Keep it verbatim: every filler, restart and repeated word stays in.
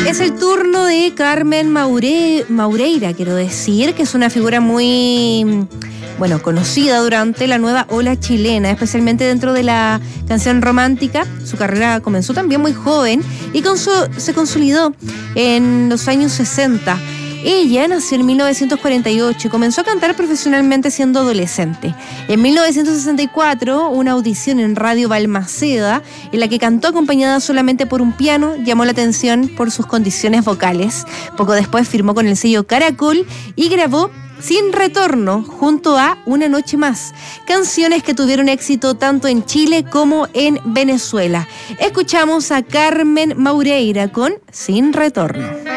Es el turno de Carmen Maure, Maureira, quiero decir, que es una figura muy, bueno, conocida durante la nueva ola chilena, especialmente dentro de la canción romántica. Su carrera comenzó también muy joven y con su, se consolidó en los años sesenta. Ella nació en mil novecientos cuarenta y ocho y comenzó a cantar profesionalmente siendo adolescente. En mil novecientos sesenta y cuatro, una audición en Radio Balmaceda, en la que cantó acompañada solamente por un piano, llamó la atención por sus condiciones vocales. Poco después firmó con el sello Caracol y grabó Sin Retorno junto a Una Noche Más, canciones que tuvieron éxito tanto en Chile como en Venezuela. Escuchamos a Carmen Maureira con Sin Retorno.